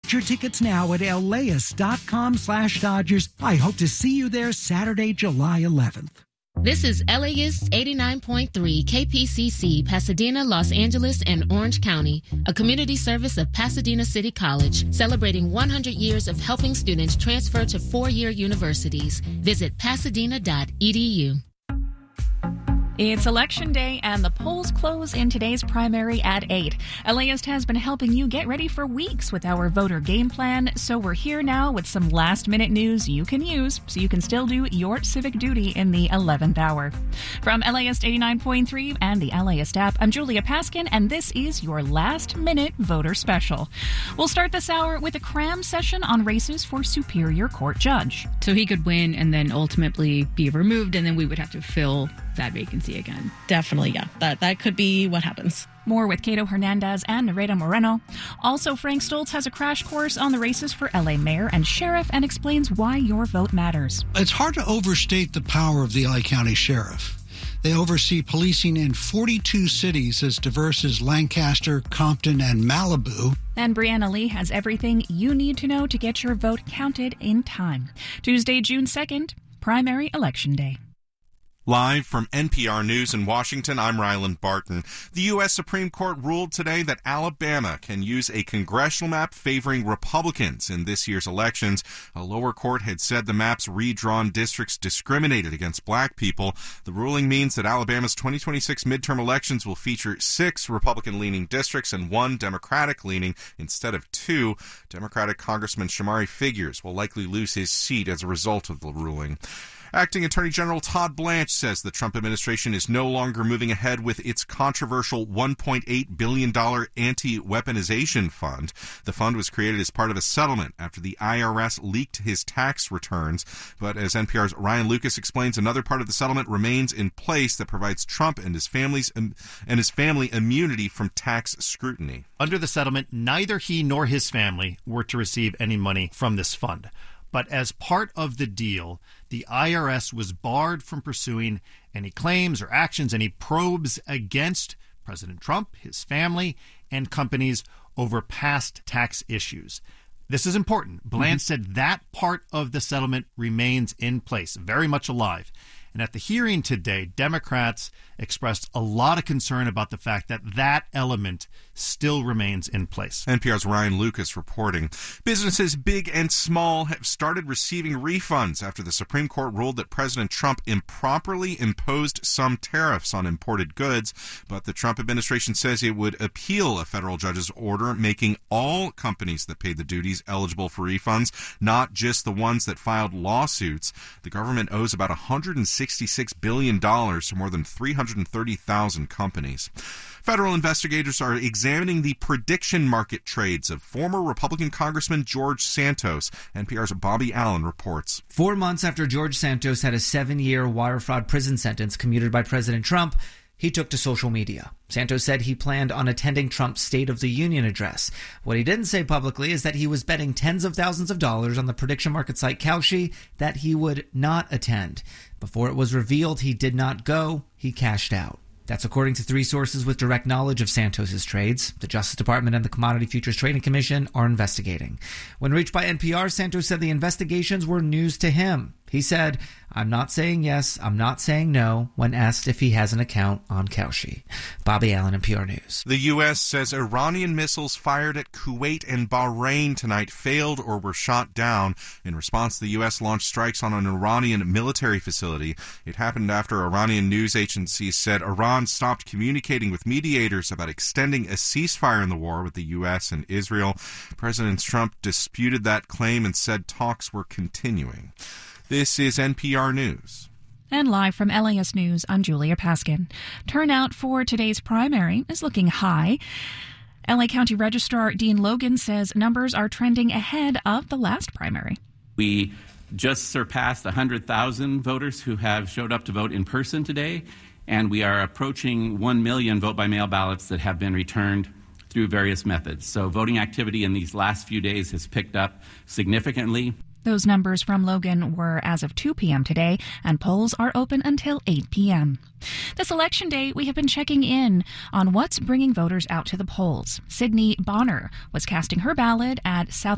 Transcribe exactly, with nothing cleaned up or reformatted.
Get your tickets now at elias.com slash Dodgers. I hope to see you there Saturday, July eleventh. This is Elias eighty-nine point three K P C C, Pasadena, Los Angeles, and Orange County, a community service of Pasadena City College, celebrating one hundred years of helping students transfer to four-year universities. Visit pasadena dot e d u. It's Election Day, and the polls close in today's primary at eight. Elias has been helping you get ready for weeks with our voter game plan, so we're here now with some last-minute news you can use so you can still do your civic duty in the eleventh hour. From Elias eighty-nine point three and the Elias app, I'm Julia Paskin, and this is your last-minute voter special. We'll start this hour with a cram session on races for Superior Court judge. So he could win and then ultimately be removed, and then we would have to fill that vacancy again. Definitely, yeah. That that could be what happens. More with Cato Hernandez and Nereda Moreno. Also, Frank Stoltz has a crash course on the races for L A mayor and sheriff and explains why your vote matters. It's hard to overstate the power of the L A County Sheriff. They oversee policing in forty-two cities as diverse as Lancaster, Compton, and Malibu. And Brianna Lee has everything you need to know to get your vote counted in time. Tuesday, June second, primary election day. Live from N P R News in Washington, I'm Ryland Barton. The U S Supreme Court ruled today that Alabama can use a congressional map favoring Republicans in this year's elections. A lower court had said the map's redrawn districts discriminated against black people. The ruling means that Alabama's twenty twenty-six midterm elections will feature six Republican-leaning districts and one Democratic-leaning instead of two. Democratic Congressman Shamari Figures will likely lose his seat as a result of the ruling. Acting Attorney General Todd Blanche says the Trump administration is no longer moving ahead with its controversial one point eight billion dollars anti-weaponization fund. The fund was created as part of a settlement after the I R S leaked his tax returns. But as N P R's Ryan Lucas explains, another part of the settlement remains in place that provides Trump and his family's um, and his family immunity from tax scrutiny. Under the settlement, neither he nor his family were to receive any money from this fund. But as part of the deal, the I R S was barred from pursuing any claims or actions, any probes against President Trump, his family, and companies over past tax issues. This is important. Blanche mm-hmm. said that part of the settlement remains in place, very much alive. And at the hearing today, Democrats expressed a lot of concern about the fact that that element still remains in place. N P R's Ryan Lucas reporting. Businesses big and small have started receiving refunds after the Supreme Court ruled that President Trump improperly imposed some tariffs on imported goods. But the Trump administration says it would appeal a federal judge's order making all companies that paid the duties eligible for refunds, not just the ones that filed lawsuits. The government owes about one hundred sixty-six billion dollars to more than three hundred thirty thousand companies. Federal investigators are examining the prediction market trades of former Republican Congressman George Santos. N P R's Bobby Allen reports. Four months after George Santos had a seven-year wire fraud prison sentence commuted by President Trump, he took to social media. Santos said he planned on attending Trump's State of the Union address. What he didn't say publicly is that he was betting tens of thousands of dollars on the prediction market site Kalshi that he would not attend. Before it was revealed he did not go, he cashed out. That's according to three sources with direct knowledge of Santos's trades. The Justice Department and the Commodity Futures Trading Commission are investigating. When reached by N P R, Santos said the investigations were news to him. He said, "I'm not saying yes, I'm not saying no," when asked if he has an account on Kalshi. Bobby Allen, N P R News. The U S says Iranian missiles fired at Kuwait and Bahrain tonight failed or were shot down. In response, the U S launched strikes on an Iranian military facility. It happened after Iranian news agencies said Iran stopped communicating with mediators about extending a ceasefire in the war with the U S and Israel. President Trump disputed that claim and said talks were continuing. This is N P R News. And live from L A S News, I'm Julia Paskin. Turnout for today's primary is looking high. L A County Registrar Dean Logan says numbers are trending ahead of the last primary. We just surpassed one hundred thousand voters who have showed up to vote in person today, and we are approaching one million vote-by-mail ballots that have been returned through various methods. So voting activity in these last few days has picked up significantly. Those numbers from Logan were as of two p.m. today, and polls are open until eight p.m. This election day, we have been checking in on what's bringing voters out to the polls. Sydney Bonner was casting her ballot at South